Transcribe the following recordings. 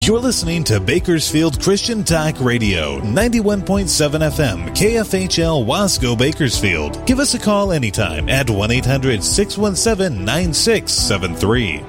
You're listening to Bakersfield Christian Talk Radio, 91.7 FM, KFHL Wasco, Bakersfield. Give us a call anytime at 1-800-617-9673.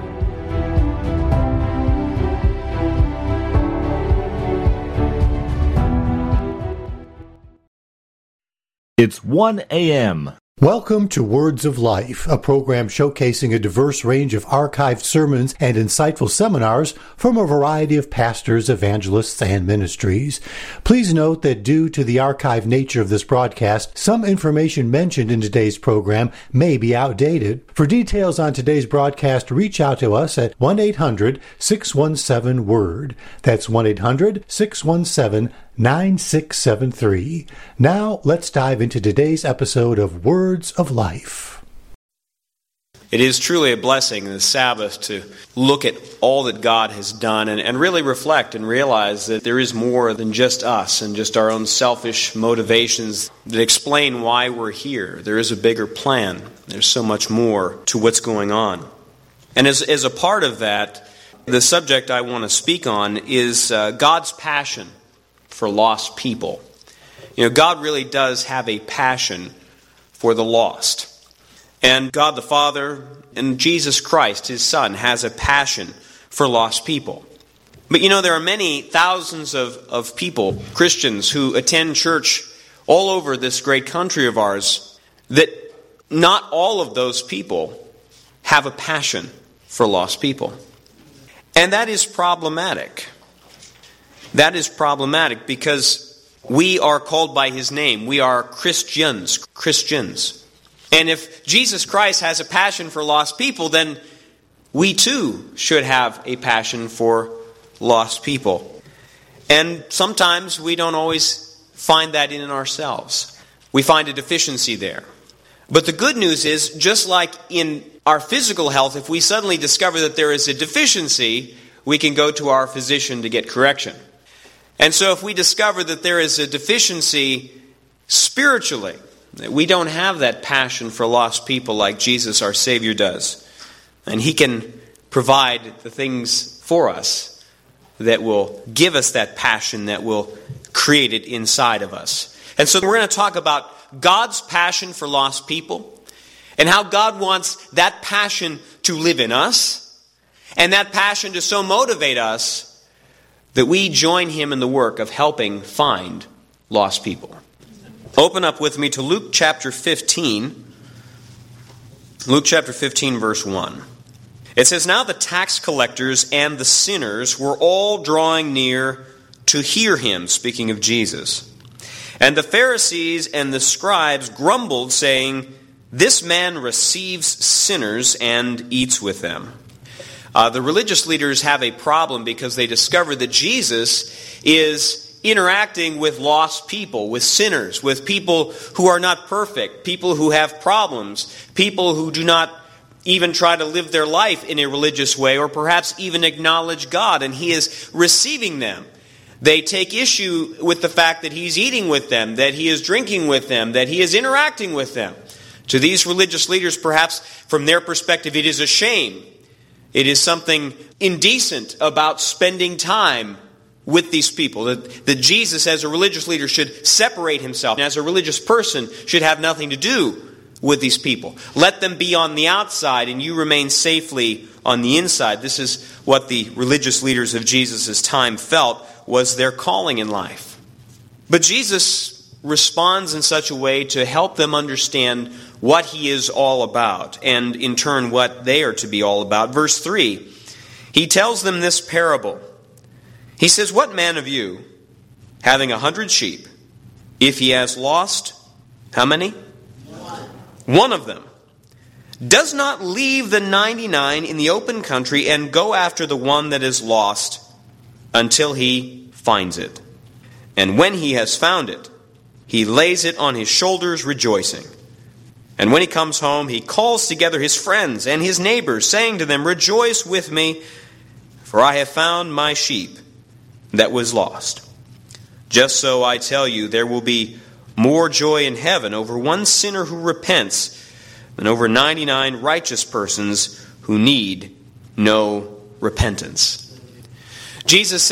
It's 1 a.m. Welcome to Words of Life, a program showcasing a diverse range of archived sermons and insightful seminars from a variety of pastors, evangelists, and ministries. Please note that due to the archived nature of this broadcast, some information mentioned in today's program may be outdated. For details on today's broadcast, reach out to us at 1-800-617-WORD. That's 1-800-617-9673. Now, let's dive into today's episode of Words of Life. It is truly a blessing in the Sabbath to look at all that God has done and really reflect and realize that there is more than just us and just our own selfish motivations that explain why we're here. There is a bigger plan. There's so much more to what's going on. And as a part of that, the subject I want to speak on is God's passion for lost people. You know, God really does have a passion for the lost. And God the Father and Jesus Christ, His Son, has a passion for lost people. But you know, there are many thousands of people, Christians, who attend church all over this great country of ours, that not all of those people have a passion for lost people. And that is problematic. That is problematic because we are called by His name. We are Christians. And if Jesus Christ has a passion for lost people, then we too should have a passion for lost people. And sometimes we don't always find that in ourselves. We find a deficiency there. But the good news is, just like in our physical health, if we suddenly discover that there is a deficiency, we can go to our physician to get correction. And so if we discover that there is a deficiency spiritually, that we don't have that passion for lost people like Jesus our Savior does, and He can provide the things for us that will give us that passion, that will create it inside of us. And so we're going to talk about God's passion for lost people, and how God wants that passion to live in us, and that passion to so motivate us that we join Him in the work of helping find lost people. Open up with me to Luke chapter 15. Luke chapter 15, verse 1. It says, "Now the tax collectors and the sinners were all drawing near to hear Him," speaking of Jesus. "And the Pharisees and the scribes grumbled, saying, 'This man receives sinners and eats with them.'" The religious leaders have a problem because they discover that Jesus is interacting with lost people, with sinners, with people who are not perfect, people who have problems, people who do not even try to live their life in a religious way or perhaps even acknowledge God, and He is receiving them. They take issue with the fact that He's eating with them, that He is drinking with them, that He is interacting with them. To these religious leaders, perhaps from their perspective, it is a shame. It is something indecent about spending time with these people. That Jesus, as a religious leader, should separate Himself. And as a religious person, should have nothing to do with these people. Let them be on the outside and you remain safely on the inside. This is what the religious leaders of Jesus' time felt was their calling in life. But Jesus responds in such a way to help them understand what He is all about, and in turn what they are to be all about. Verse 3, He tells them this parable. He says, "What man of you, having 100 sheep, if he has lost," how many? One of them, "does not leave the 99 in the open country and go after the one that is lost until he finds it? And when he has found it, he lays it on his shoulders rejoicing. And when he comes home, he calls together his friends and his neighbors, saying to them, 'Rejoice with me, for I have found my sheep that was lost.' Just so I tell you, there will be more joy in heaven over one sinner who repents than over 99 righteous persons who need no repentance." Jesus